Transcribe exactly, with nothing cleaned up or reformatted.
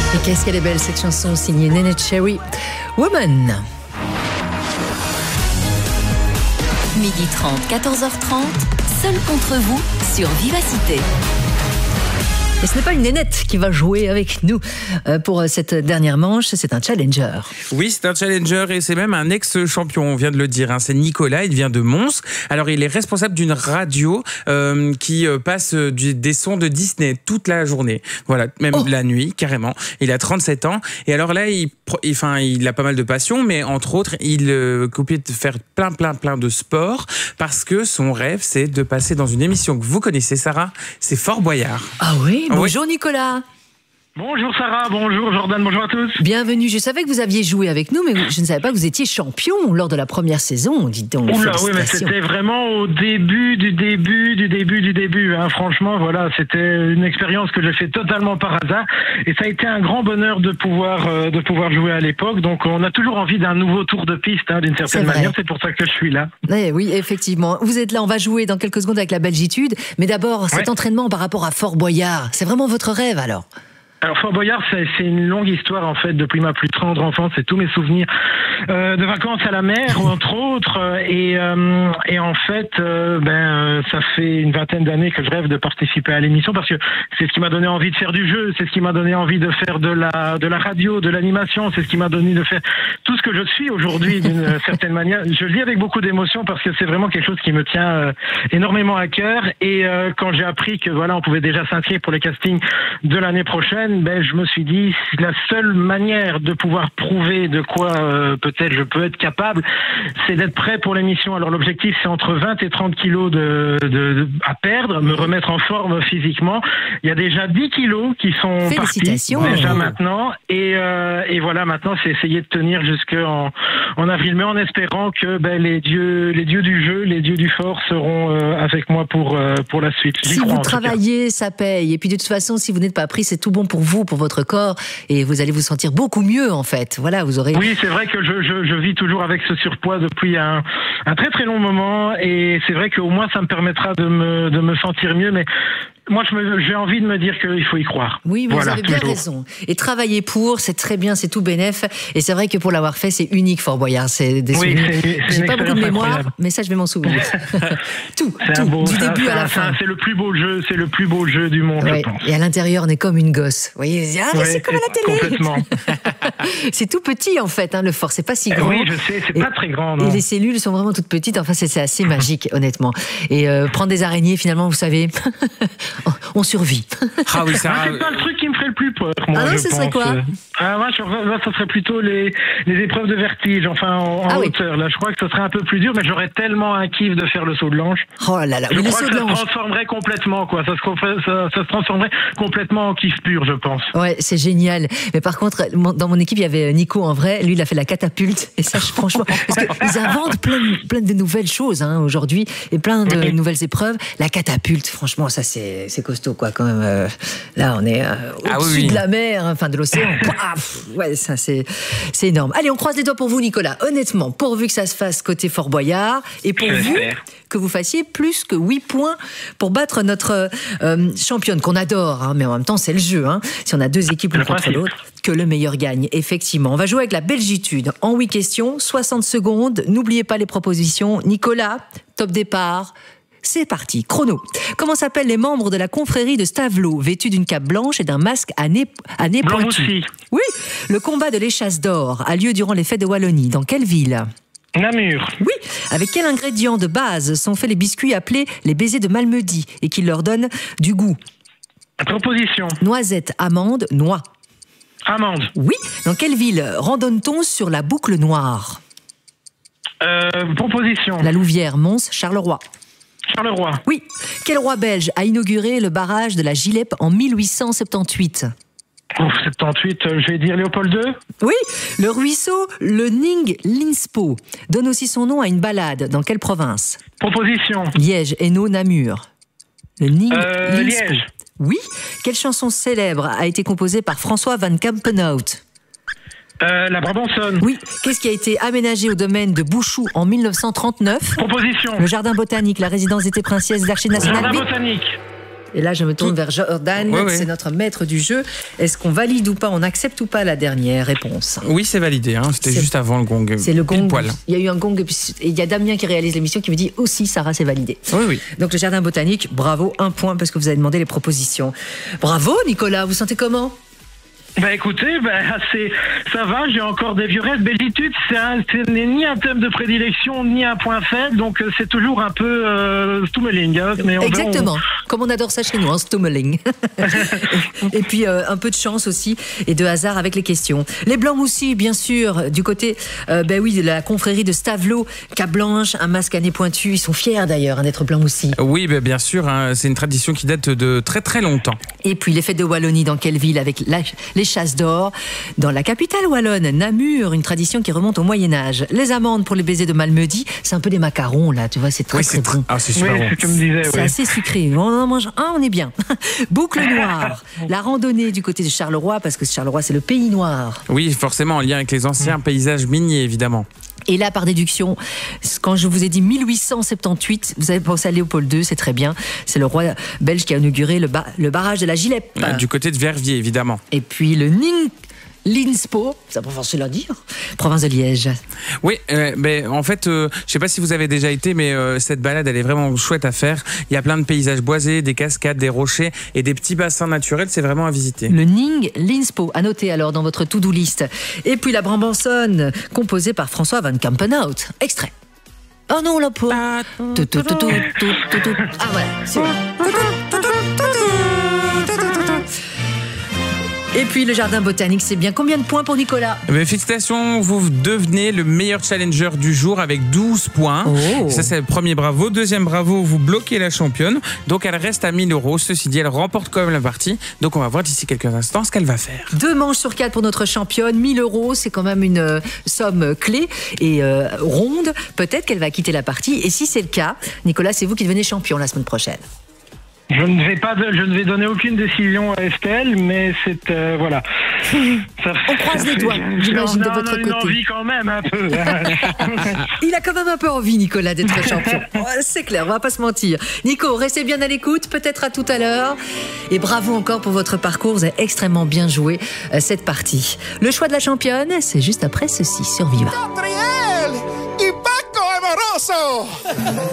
Et qu'est-ce qu'elle est belle cette chanson signée Neneh Cherry, Woman. midi trente, quatorze heures trente, seul contre vous sur Vivacité. Et ce n'est pas une nénette qui va jouer avec nous pour cette dernière manche, c'est un challenger. Oui, c'est un challenger et c'est même un ex-champion, on vient de le dire. Hein. C'est Nicolas, il vient de Mons. Alors, il est responsable d'une radio euh, qui passe du, des sons de Disney toute la journée. Voilà, même oh. la nuit, carrément. Il a trente-sept ans. Et alors là, il, il, enfin, il a pas mal de passion, mais entre autres, il euh, copie de faire plein, plein, plein de sports parce que son rêve, c'est de passer dans une émission que vous connaissez, Sarah. C'est Fort Boyard. Ah oui. Bonjour Nicolas. Bonjour Sarah, bonjour Jordan, bonjour à tous. Bienvenue, je savais que vous aviez joué avec nous, mais je ne savais pas que vous étiez champion lors de la première saison, dites donc. Oula, oui, mais c'était vraiment au début du début du début du début. Hein. Franchement, voilà, c'était une expérience que j'ai fait totalement par hasard, et ça a été un grand bonheur de pouvoir euh, de pouvoir jouer à l'époque. Donc, on a toujours envie d'un nouveau tour de piste, hein, d'une certaine manière. C'est pour ça que je suis là. Eh oui, effectivement. Vous êtes là, on va jouer dans quelques secondes avec la Belgitude, mais d'abord, cet ouais. entraînement par rapport à Fort Boyard, c'est vraiment votre rêve alors? Alors Fort Boyard, c'est, c'est une longue histoire en fait depuis ma plus tendre enfance. C'est tous mes souvenirs euh, de vacances à la mer, entre autres. Et, euh, et en fait, euh, ben ça fait une vingtaine d'années que je rêve de participer à l'émission parce que c'est ce qui m'a donné envie de faire du jeu, c'est ce qui m'a donné envie de faire de la de la radio, de l'animation, c'est ce qui m'a donné de faire tout ce que je suis aujourd'hui d'une certaine manière. Je le dis avec beaucoup d'émotion parce que c'est vraiment quelque chose qui me tient euh, énormément à cœur. Et euh, quand j'ai appris que voilà, on pouvait déjà s'inscrire pour les castings de l'année prochaine. Ben, je me suis dit, la seule manière de pouvoir prouver de quoi euh, peut-être je peux être capable, c'est d'être prêt pour l'émission. Alors l'objectif, c'est entre vingt et trente kilos de, de, de, à perdre, me remettre en forme physiquement. Il y a déjà dix kilos qui sont partis déjà maintenant. Et, euh, et voilà, maintenant, c'est essayer de tenir jusqu'en en avril-mai en espérant que ben, les, dieux, les dieux du jeu, les dieux du fort seront euh, avec moi pour, euh, pour la suite. Si vous travaillez, ça paye. Et puis de toute façon, si vous n'êtes pas pris, c'est tout bon pour vous, pour votre corps, et vous allez vous sentir beaucoup mieux en fait. Voilà, vous aurez. Oui, c'est vrai que je, je, je vis toujours avec ce surpoids depuis un, un très très long moment, et c'est vrai qu'au moins ça me permettra de me, de me sentir mieux, mais moi j'ai envie de me dire qu'il faut y croire. Oui, mais voilà, vous avez bien toujours. raison. Et travailler pour, c'est très bien, c'est tout bénef, et c'est vrai que pour l'avoir fait, c'est unique Fort Boyard. C'est des oui, souvenirs. C'est, c'est j'ai pas beaucoup de mémoire, incroyable. Mais ça je vais m'en souvenir. tout, c'est tout, beau, du ça, début ça, à la ça, fin. C'est le plus beau jeu, c'est le plus beau jeu du monde, ouais. je pense. Et à l'intérieur, on est comme une gosse. Vous voyez, ah, ouais, c'est comme à la télé. Complètement. C'est tout petit en fait, hein, le fort, c'est pas si grand. Oui, je sais, c'est et, pas très grand. Non. Et les cellules sont vraiment toutes petites. Enfin, c'est, c'est assez magique, honnêtement. Et euh, prendre des araignées, finalement, vous savez, on survit. Ah oui, ça. Ah, c'est pas le truc qui me ferait le plus peur. Moi, ah non, je ce pense. serait quoi? Ah moi, je, là, ça serait plutôt les, les épreuves de vertige, enfin en, en ah, hauteur. Oui. Là, je crois que ce serait un peu plus dur, mais j'aurais tellement un kiff de faire le saut de l'ange. Oh là là, je oui, crois le saut que de ça l'ange. se transformerait complètement, quoi. Ça se, ça, ça se transformerait complètement en kiff pur, je pense. Ouais, c'est génial. Mais par contre, dans mon équipe, il y avait Nico en vrai. Lui, il a fait la catapulte. Et ça, je, franchement, parce qu'ils inventent plein, plein de nouvelles choses hein, aujourd'hui et plein de oui. nouvelles épreuves. La catapulte, franchement, ça c'est, c'est costaud, quoi. Quand même, euh, là, on est euh, au-dessus ah oui, oui. de la mer, enfin de l'océan. Ouais, ça c'est, c'est énorme. Allez, on croise les doigts pour vous, Nicolas. Honnêtement, pourvu que ça se fasse côté Fort Boyard et pour vous que vous fassiez plus que huit points pour battre notre euh, championne qu'on adore, hein, mais en même temps c'est le jeu. Hein. Si on a deux équipes l'une contre l'autre, que le meilleur gagne. Effectivement, on va jouer avec la Belgitude en huit questions, soixante secondes. N'oubliez pas les propositions. Nicolas, top départ. C'est parti, chrono. Comment s'appellent les membres de la confrérie de Stavelot, vêtus d'une cape blanche et d'un masque à nez, à nez pointu? Oui, le combat de l'échasse d'or a lieu durant les fêtes de Wallonie. Dans quelle ville? Namur. Oui. Avec quel ingrédient de base sont faits les biscuits appelés les baisers de Malmedy et qui leur donnent du goût? Proposition. Noisette, amande, noix. Amande. Oui. Dans quelle ville randonne-t-on sur la boucle noire? euh, Proposition. La Louvière, Mons, Charleroi. Charleroi. Oui. Quel roi belge a inauguré le barrage de la Gilep en mille huit cent soixante-dix-huit? Ouf, soixante-dix-huit, je vais dire Léopold deux. Oui, le ruisseau, le Ning Linspo, donne aussi son nom à une balade. Dans quelle province? Proposition. Liège, Hainaut, Namur. Le Ning euh, Linspo. Liège. Oui. Quelle chanson célèbre a été composée par François van Campenhout? Euh, la Brabançonne. Oui. Qu'est-ce qui a été aménagé au domaine de Bouchoux en mille neuf cent trente-neuf? Proposition. Le jardin botanique, la résidence d'été princesse, l'Archives nationales. Jardin botanique. Et là, je me tourne vers Jordan, ouais, c'est ouais. notre maître du jeu. Est-ce qu'on valide ou pas, on accepte ou pas la dernière réponse? Oui, c'est validé. Hein. C'était C'est- juste avant le gong. C'est le Pile gong. poil. Il y a eu un gong et puis et il y a Damien qui réalise l'émission qui me dit aussi, Sarah, c'est validé. Oui, oui. Donc le jardin botanique, bravo, un point parce que vous avez demandé les propositions. Bravo Nicolas, vous sentez comment? Bah écoutez, bah, c'est, ça va, j'ai encore des vieux restes. Bellitude, c'est, un, c'est ni un thème de prédilection, ni un point faible, donc euh, c'est toujours un peu euh, stummeling. Hein, mais on, Exactement, comme on adore ça chez nous, en stummeling. Et puis euh, un peu de chance aussi et de hasard avec les questions. Les Blancs Moussis, bien sûr, du côté euh, ben oui, de la confrérie de Stavelot, Cap Blanche, un masque à nez pointu. Ils sont fiers d'ailleurs hein, d'être Blancs Moussis. Oui, bah, bien sûr. Hein, c'est une tradition qui date de très très longtemps. Et puis les fêtes de Wallonie, dans quelle ville? Avec la, les chasses d'or. Dans la capitale wallonne, Namur, une tradition qui remonte au Moyen-Âge. Les amandes pour les baisers de Malmedy, c'est un peu des macarons là, tu vois, c'est très Oui, très c'est bon. tr- ah, c'est Oui, super bon. c'est comme disait, C'est oui. assez sucré. On en mange un, on est bien. Boucle noire. La randonnée du côté de Charleroi, parce que Charleroi, c'est le pays noir. Oui, forcément en lien avec les anciens paysages miniers, évidemment. Et là, par déduction, quand je vous ai dit mille huit cent soixante-dix-huit, vous avez pensé à Léopold deux, c'est très bien. C'est le roi belge qui a inauguré le, ba- le barrage de la Gilette. Euh, Du côté de Verviers, évidemment. Et puis le Ning. L'Inspo, c'est pas facile à dire, province de Liège. Oui, euh, mais en fait, euh, je sais pas si vous avez déjà été, mais euh, cette balade, elle est vraiment chouette à faire. Il y a plein de paysages boisés, des cascades, des rochers et des petits bassins naturels. C'est vraiment à visiter. Le Ning Linspo, à noter alors dans votre to-do list. Et puis la Brabançonne, composée par François Van Campenhout. Extrait. Oh non, la peau. Tout, tout, tout, tout, tout, tout, tout. Ah voilà, c'est bon. Et puis le jardin botanique, c'est bien. Combien de points pour Nicolas? Mais félicitations, vous devenez le meilleur challenger du jour avec douze points. Oh. Ça, c'est le premier bravo. Deuxième bravo, vous bloquez la championne. Donc, elle reste à mille euros. Ceci dit, elle remporte quand même la partie. Donc, on va voir d'ici quelques instants ce qu'elle va faire. Deux manches sur quatre pour notre championne. mille euros, c'est quand même une euh, somme clé et euh, ronde. Peut-être qu'elle va quitter la partie. Et si c'est le cas, Nicolas, c'est vous qui devenez champion la semaine prochaine. Je ne vais pas, de- je ne vais donner aucune décision à Estelle, mais c'est euh, voilà. Ça, On croise les doigts, j'ai- j'imagine, de j'ai votre une côté. envie quand même un peu. Il a quand même un peu envie, Nicolas, d'être champion. Ouais, c'est clair, on va pas se mentir. Nico, restez bien à l'écoute, peut-être à tout à l'heure. Et bravo encore pour votre parcours, vous avez extrêmement bien joué euh, cette partie. Le choix de la championne, c'est juste après ceci sur Viva. Catriel y Paco Amoroso.